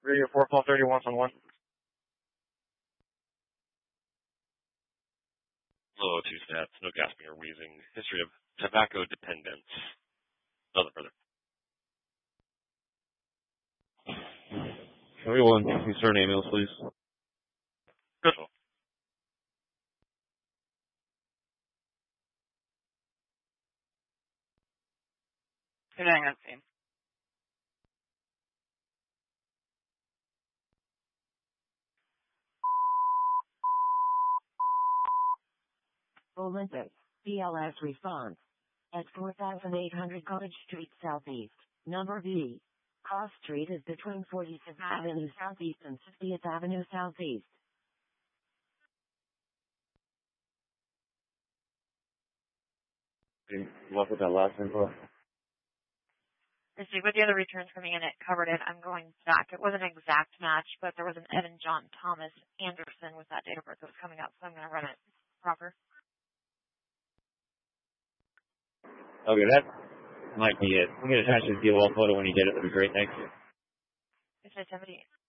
Radio 4, call 31 on 1. Low 2 stats, no gasping or wheezing. History of tobacco dependence. Nothing further. 31, can you start an ambulance, please? Good. Hang on, scene. Olympic, BLS response. At 4800 College Street Southeast, number B. Cross Street is between 45th Avenue Southeast and 60th Avenue Southeast. What with that last info? Let's see, with the other returns coming in, it covered it. I'm going back. It wasn't an exact match, but there was an Evan John Thomas Anderson with that date of birth that was coming up, so I'm going to run it proper. Okay, that might be it. I'm going to attach this deal wall photo when you get it. That'd be great. Thanks. It's 78.